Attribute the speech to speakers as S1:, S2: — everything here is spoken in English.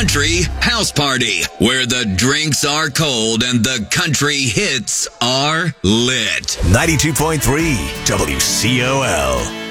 S1: Country House Party, where the drinks are cold and the country hits are lit.
S2: 92.3 WCOL.